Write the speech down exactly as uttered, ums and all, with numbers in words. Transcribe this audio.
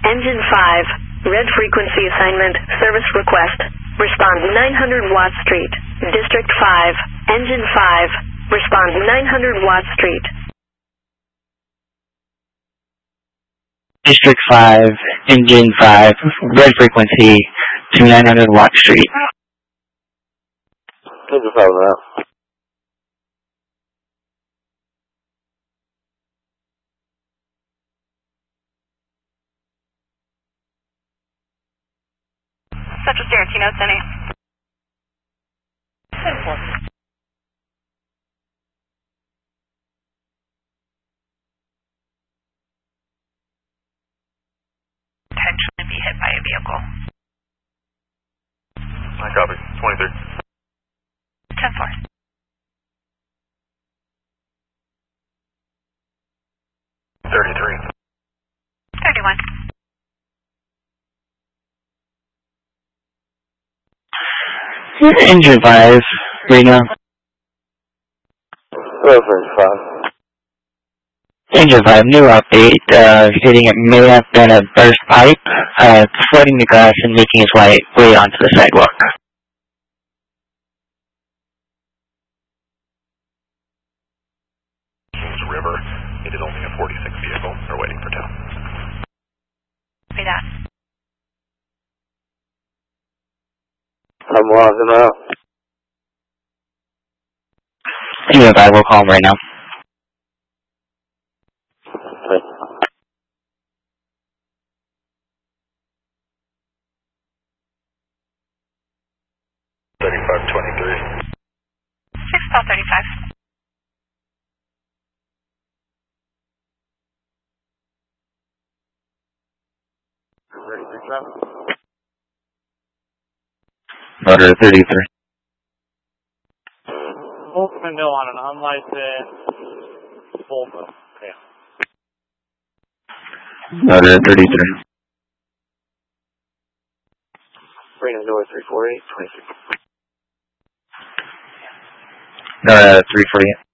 Engine five, red frequency assignment, service request. Respond nine hundred Watt Street. District five, Engine five, respond nine hundred Watt Street. District five, Engine five, red frequency to nine hundred Watt Street. Engine five now. Central Sierra, two notes, any? ten four. Potentially be hit by a vehicle. I copy. twenty-three. ten four. thirty-three. thirty-one. Engine five, Reno. thirty-five. Engine five, new update. Uh, stating it may have been a burst pipe, uh, flooding the grass and making its way, way onto the sidewalk. River. It is only a forty-six vehicle. They're waiting for tow. Be that. I'm logging out. Engine five, we'll call him right now. thirty-five twenty-three. six twelve thirty-five. thirty-three traffic. Motor thirty-three. Open no on an unlicensed Volvo. Yeah. Motor thirty-three. Reno North three four eight twenty-six. Uh, three forty-eight.